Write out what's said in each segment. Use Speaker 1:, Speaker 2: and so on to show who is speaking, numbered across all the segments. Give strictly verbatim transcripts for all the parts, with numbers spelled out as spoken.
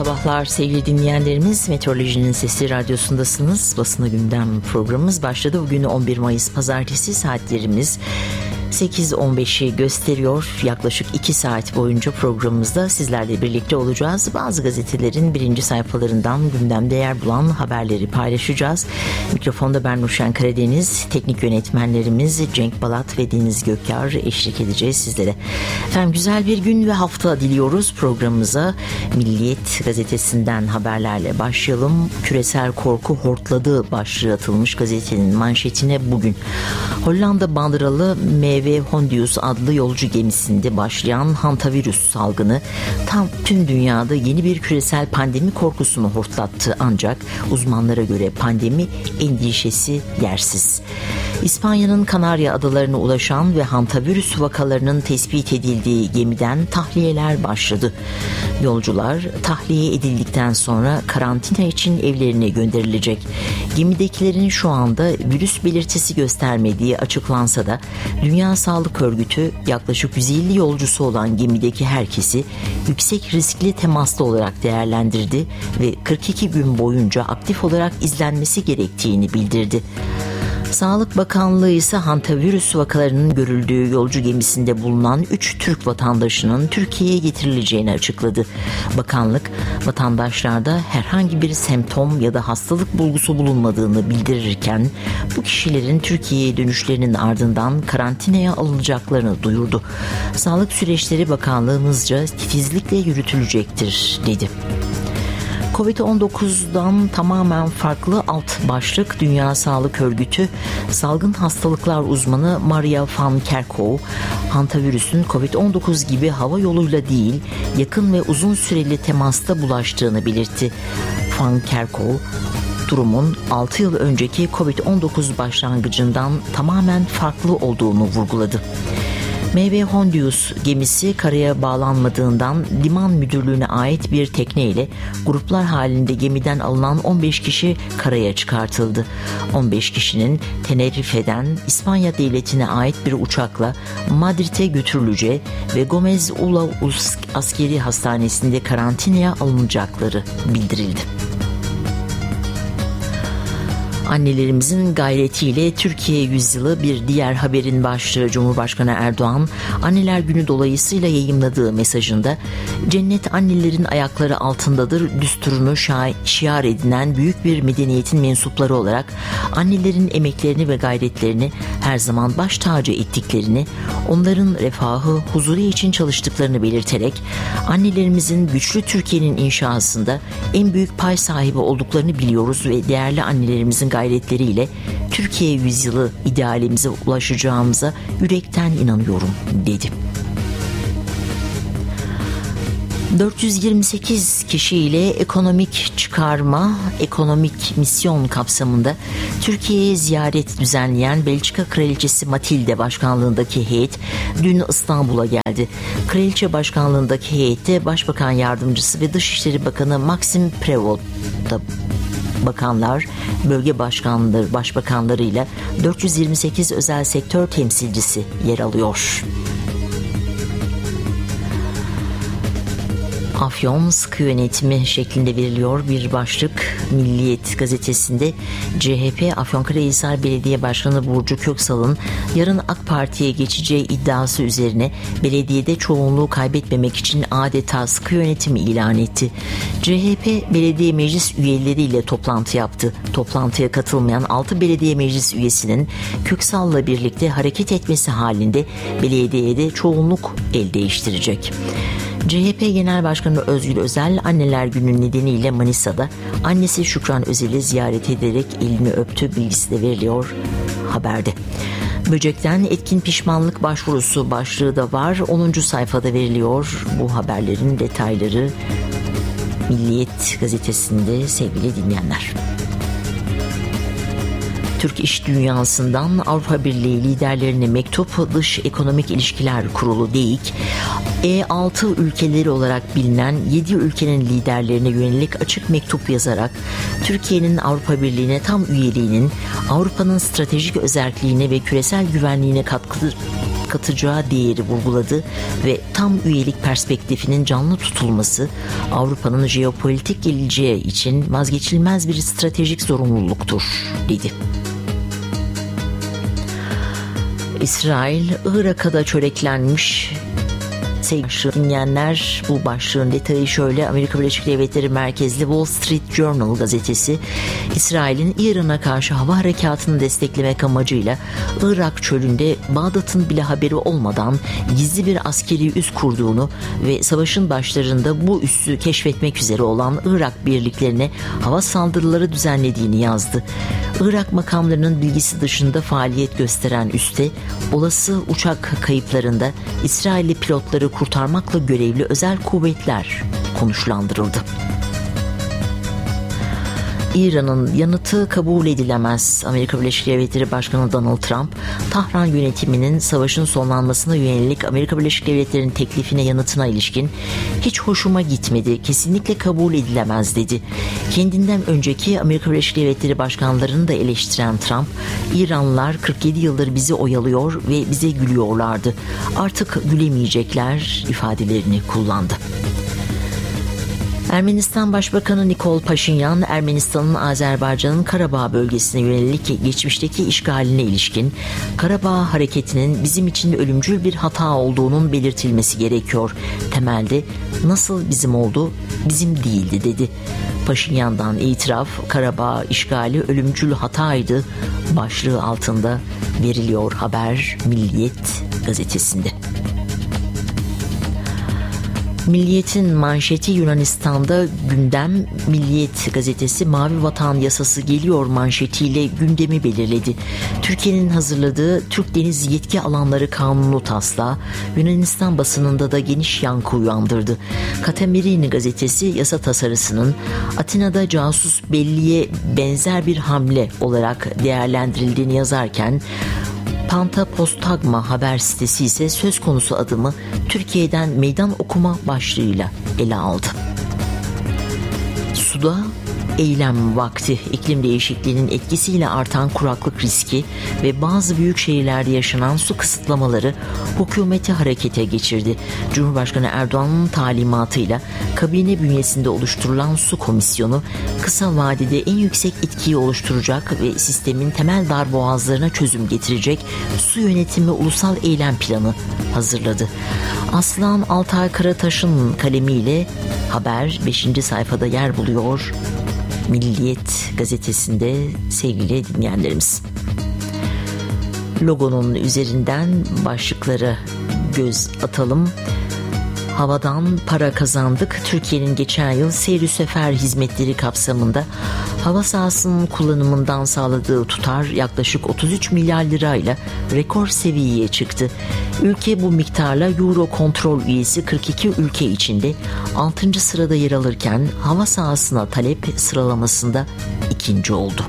Speaker 1: sabahlar sevgili dinleyenlerimiz. Meteorolojinin Sesi Radyosu'ndasınız. Basına Gündem programımız başladı. Bugün on bir Mayıs Pazartesi, saatlerimiz sekiz on beşi gösteriyor. Yaklaşık iki saat boyunca programımızda sizlerle birlikte olacağız. Bazı gazetelerin birinci sayfalarından gündemde yer bulan haberleri paylaşacağız. Mikrofonda ben Nurşen Karadeniz, teknik yönetmenlerimiz Cenk Balat ve Deniz Gökyar eşlik edeceğiz sizlere. Efendim, güzel bir gün ve hafta diliyoruz programımıza. Milliyet gazetesinden haberlerle başlayalım. Küresel korku hortladı başlığı atılmış gazetenin manşetine bugün. Hollanda bandıralı M V Hondius adlı yolcu gemisinde başlayan hantavirüs salgını tam tüm dünyada yeni bir küresel pandemi korkusunu hortlattı, ancak uzmanlara göre pandemi endişesi yersiz. İspanya'nın Kanarya Adalarına ulaşan ve hantavirüs vakalarının tespit edildiği gemiden tahliyeler başladı. Yolcular tahliye edildikten sonra karantina için evlerine gönderilecek. Gemidekilerin şu anda virüs belirtisi göstermediği açıklansa da Dünya Sağlık Örgütü yaklaşık yüz elli yolcusu olan gemideki herkesi yüksek riskli temaslı olarak değerlendirdi ve kırk iki gün boyunca aktif olarak izlenmesi gerektiğini bildirdi. Sağlık Bakanlığı ise hantavirüs vakalarının görüldüğü yolcu gemisinde bulunan üç Türk vatandaşının Türkiye'ye getirileceğini açıkladı. Bakanlık, vatandaşlarda herhangi bir semptom ya da hastalık bulgusu bulunmadığını bildirirken bu kişilerin Türkiye'ye dönüşlerinin ardından karantinaya alınacaklarını duyurdu. Sağlık süreçleri bakanlığımızca titizlikle yürütülecektir dedi. kovid on dokuzdan tamamen farklı alt başlık. Dünya Sağlık Örgütü salgın hastalıklar uzmanı Maria van Kerkhove, hantavirüsün kovid on dokuz gibi hava yoluyla değil, yakın ve uzun süreli temasta bulaştığını belirtti. Van Kerkhove, durumun altı yıl önceki kovid on dokuz başlangıcından tamamen farklı olduğunu vurguladı. M V Hondius gemisi karaya bağlanmadığından liman müdürlüğüne ait bir tekneyle gruplar halinde gemiden alınan on beş kişi karaya çıkartıldı. on beş kişinin Tenerife'den İspanya devletine ait bir uçakla Madrid'e götürüleceği ve Gomez Ula Askeri Hastanesi'nde karantinaya alınacakları bildirildi. Annelerimizin gayretiyle Türkiye yüzyılı bir diğer haberin başlığı. Cumhurbaşkanı Erdoğan, Anneler Günü dolayısıyla yayımladığı mesajında cennet annelerin ayakları altındadır düsturunu şa- şiar edinen büyük bir medeniyetin mensupları olarak annelerin emeklerini ve gayretlerini her zaman baş tacı ettiklerini, onların refahı, huzuru için çalıştıklarını belirterek annelerimizin güçlü Türkiye'nin inşasında en büyük pay sahibi olduklarını biliyoruz ve değerli annelerimizin gayretleriyle Türkiye yüzyılı idealimize ulaşacağımıza yürekten inanıyorum dedi. dört yüz yirmi sekiz kişiyle ekonomik çıkarma, ekonomik misyon kapsamında Türkiye'ye ziyaret düzenleyen Belçika Kraliçesi Matilde başkanlığındaki heyet dün İstanbul'a geldi. Kraliçe başkanlığındaki heyette Başbakan Yardımcısı ve Dışişleri Bakanı Maxime Prévost da bakanlar, bölge başkanları, başbakanlarıyla dört yüz yirmi sekiz özel sektör temsilcisi yer alıyor. Afyon sıkı yönetimi şeklinde veriliyor bir başlık Milliyet gazetesinde. C H P Afyonkarahisar Belediye Başkanı Burcu Köksal'ın yarın AK Parti'ye geçeceği iddiası üzerine belediyede çoğunluğu kaybetmemek için adeta sıkı yönetimi ilan etti. C H P belediye meclis üyeleriyle toplantı yaptı. Toplantıya katılmayan altı belediye meclis üyesinin Köksal'la birlikte hareket etmesi halinde belediyede çoğunluk el değiştirecek. C H P Genel Başkanı Özgür Özel, Anneler Günü nedeniyle Manisa'da annesi Şükran Özel'i ziyaret ederek elini öptü bilgisi de veriliyor haberde. Böcek'ten etkin pişmanlık başvurusu başlığı da var. onuncu sayfada veriliyor bu haberlerin detayları Milliyet gazetesinde sevgili dinleyenler. Türk İş Dünyası'ndan Avrupa Birliği liderlerine mektup. Dış Ekonomik İlişkiler Kurulu DEİK, E altı ülkeleri olarak bilinen yedi ülkenin liderlerine yönelik açık mektup yazarak Türkiye'nin Avrupa Birliği'ne tam üyeliğinin Avrupa'nın stratejik özelliğine ve küresel güvenliğine katkı katacağı değeri vurguladı ve tam üyelik perspektifinin canlı tutulması Avrupa'nın jeopolitik geleceği için vazgeçilmez bir stratejik zorunluluktur, dedi. İsrail, Irak'a da çöreklenmiş. Sevgili dinleyenler, bu başlığın detayı şöyle: Amerika Birleşik Devletleri merkezli Wall Street Journal gazetesi, İsrail'in İran'a karşı hava harekatını desteklemek amacıyla Irak çölünde Bağdat'ın bile haberi olmadan gizli bir askeri üs kurduğunu ve savaşın başlarında bu üssü keşfetmek üzere olan Irak birliklerine hava saldırıları düzenlediğini yazdı. Irak makamlarının bilgisi dışında faaliyet gösteren üste, olası uçak kayıplarında İsrailli pilotları kurtarmakla görevli özel kuvvetler konuşlandırıldı. İran'ın yanıtı kabul edilemez. Amerika Birleşik Devletleri Başkanı Donald Trump, Tahran yönetiminin savaşın sonlanmasına yönelik Amerika Birleşik Devletleri'nin teklifine yanıtına ilişkin "hiç hoşuma gitmedi, kesinlikle kabul edilemez" dedi. Kendinden önceki Amerika Birleşik Devletleri başkanlarını da eleştiren Trump, "İranlılar kırk yedi yıldır bizi oyalıyor ve bize gülüyorlardı. Artık gülemeyecekler" ifadelerini kullandı. Ermenistan Başbakanı Nikol Paşinyan, Ermenistan'ın Azerbaycan'ın Karabağ bölgesine yönelik geçmişteki işgaline ilişkin Karabağ hareketinin bizim için ölümcül bir hata olduğunun belirtilmesi gerekiyor. Temelde nasıl bizim oldu, bizim değildi, dedi. Paşinyan'dan itiraf, Karabağ işgali ölümcül hataydı başlığı altında veriliyor haber Milliyet gazetesinde. Milliyet'in manşeti Yunanistan'da gündem. Milliyet gazetesi Mavi Vatan Yasası geliyor manşetiyle gündemi belirledi. Türkiye'nin hazırladığı Türk Deniz Yetki Alanları Kanunu taslağı Yunanistan basınında da geniş yankı uyandırdı. Katemerini gazetesi yasa tasarısının Atina'da casus belliye benzer bir hamle olarak değerlendirildiğini yazarken, Pantapostagma haber sitesi ise söz konusu adımı Türkiye'den meydan okuma başlığıyla ele aldı. Suda eylem vakti. İklim değişikliğinin etkisiyle artan kuraklık riski ve bazı büyük şehirlerde yaşanan su kısıtlamaları hükümeti harekete geçirdi. Cumhurbaşkanı Erdoğan'ın talimatıyla kabine bünyesinde oluşturulan su komisyonu kısa vadede en yüksek etkiyi oluşturacak ve sistemin temel darboğazlarına çözüm getirecek su yönetimi ulusal eylem planı hazırladı. Aslan Altay Karataş'ın kalemiyle haber beşinci sayfada yer buluyor. Milliyet gazetesinde sevgili dinleyenlerimiz. Logonun üzerinden başlıklara göz atalım. Havadan para kazandık. Türkiye'nin geçen yıl seyri sefer hizmetleri kapsamında hava sahasının kullanımından sağladığı tutar yaklaşık otuz üç milyar lirayla rekor seviyeye çıktı. Ülke bu miktarla Eurocontrol üyesi kırk iki ülke içinde altıncı sırada yer alırken hava sahasına talep sıralamasında ikinci oldu.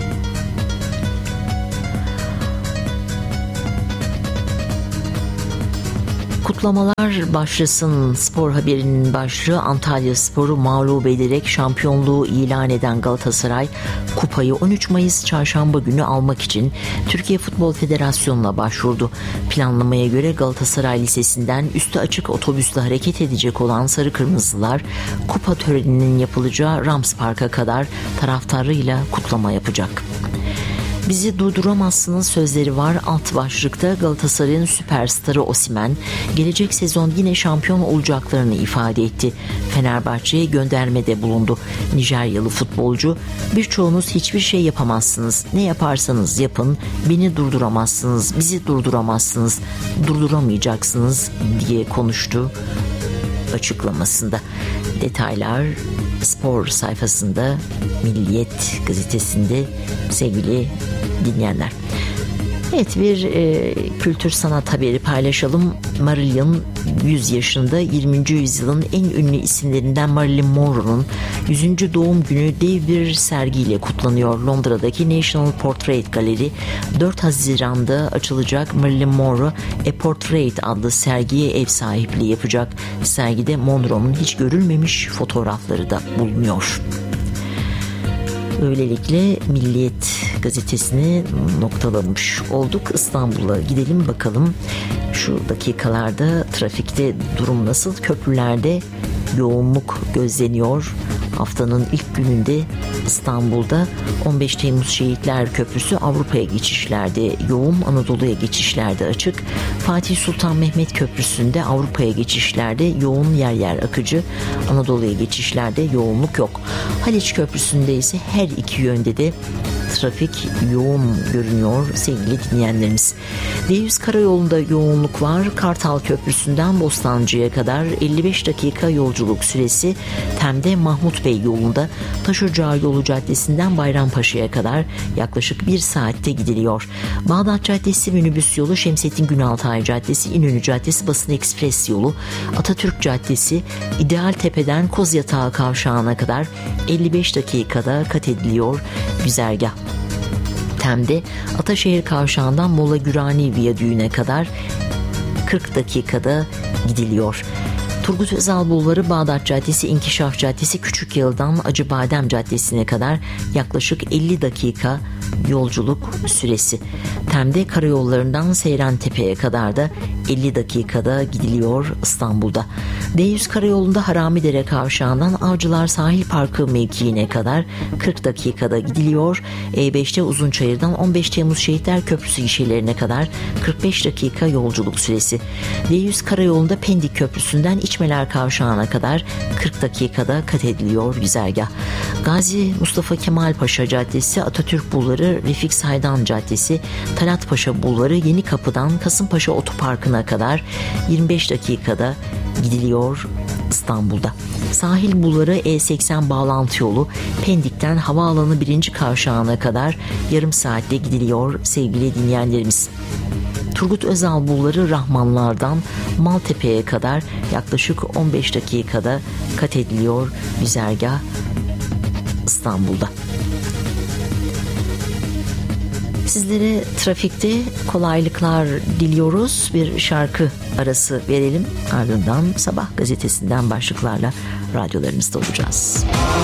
Speaker 1: Kutlamalar başlasın. Spor haberinin başlığı Antalya Spor'u mağlup ederek şampiyonluğu ilan eden Galatasaray, kupayı on üç Mayıs çarşamba günü almak için Türkiye Futbol Federasyonu'na başvurdu. Planlamaya göre Galatasaray Lisesi'nden üstü açık otobüsle hareket edecek olan Sarı Kırmızılar, kupa töreninin yapılacağı Rams Park'a kadar taraftarıyla kutlama yapacak. Bizi durduramazsınız sözleri var alt başlıkta. Galatasaray'ın süperstarı Osimhen gelecek sezon yine şampiyon olacaklarını ifade etti. Fenerbahçe'ye göndermede bulundu. Nijeryalı futbolcu, birçoğunuz hiçbir şey yapamazsınız, ne yaparsanız yapın, beni durduramazsınız, bizi durduramazsınız, durduramayacaksınız diye konuştu açıklamasında. Detaylar spor sayfasında Milliyet gazetesinde sevgili dinleyenler. Evet, bir e, kültür sanat haberi paylaşalım. Marilyn yüz yaşında, yirminci yüzyılın en ünlü isimlerinden Marilyn Monroe'nun yüzüncü doğum günü dev bir sergiyle kutlanıyor. Londra'daki National Portrait Gallery dört Haziran'da açılacak Marilyn Monroe A Portrait adlı sergiye ev sahipliği yapacak. Sergide Monroe'nun hiç görülmemiş fotoğrafları da bulunuyor. Böylelikle Milliyet gazetesini noktalamış olduk. İstanbul'a gidelim bakalım. Şu dakikalarda trafikte durum nasıl? Köprülerde yoğunluk gözleniyor. Haftanın ilk gününde İstanbul'da on beş Temmuz Şehitler Köprüsü Avrupa'ya geçişlerde yoğun, Anadolu'ya geçişlerde açık. Fatih Sultan Mehmet Köprüsü'nde Avrupa'ya geçişlerde yoğun, yer yer akıcı. Anadolu'ya geçişlerde yoğunluk yok. Haliç Köprüsü'nde ise her iki yönde de trafik yoğun görünüyor sevgili dinleyenlerimiz. D yüz karayolunda yoğunluk var. Kartal Köprüsü'nden Bostancı'ya kadar elli beş dakika yolculuk süresi. Tem'de Mahmut Bey yolunda Taşocağı Yolu Caddesi'nden Bayrampaşa'ya kadar yaklaşık bir saatte gidiliyor. Bağdat Caddesi minibüs yolu, Şemsettin Günaltay Caddesi, İnönü Caddesi, Basın Ekspres yolu, Atatürk Caddesi, İdealtepe'den Kozyatağı Kavşağı'na kadar elli beş dakikada kat ediliyor güzergah. Tem'de Ataşehir Kavşağı'ndan Molla Gürani Viyadüğü'ne kadar kırk dakikada gidiliyor. Turgut Özal Bulvarı, Bağdat Caddesi, İnkişaf Caddesi, Küçükyıl'dan Acıbadem Caddesi'ne kadar yaklaşık elli dakika yolculuk süresi. Tem'de karayollarından Seyrantepe'ye kadar da elli dakikada gidiliyor İstanbul'da. D yüz karayolunda Haramidere Kavşağı'ndan Avcılar Sahil Parkı mevkiine kadar kırk dakikada gidiliyor. E beşte Uzunçayır'dan on beş Temmuz Şehitler Köprüsü gişelerine kadar kırk beş dakika yolculuk süresi. D yüz karayolunda Pendik Köprüsü'nden İçmeler Kavşağı'na kadar kırk dakikada kat ediliyor güzergah. Gazi Mustafa Kemal Paşa Caddesi, Atatürk Bulvarı, Refik Saydam Caddesi, Talat Paşa Bulvarı, Yeni Kapı'dan Kasımpaşa Otoparkı'na kadar yirmi beş dakikada gidiliyor İstanbul'da. Sahil Bulvarı, E seksen bağlantı yolu, Pendik'ten Havaalanı birinci Kavşağı'na kadar yarım saatte gidiliyor sevgili dinleyenlerimiz. Turgut Özal Bulvarı, Rahmanlar'dan Maltepe'ye kadar yaklaşık on beş dakikada kat ediliyor güzergah İstanbul'da. Sizlere trafikte kolaylıklar diliyoruz. Bir şarkı arası verelim. Ardından Sabah gazetesinden başlıklarla radyolarımızda olacağız.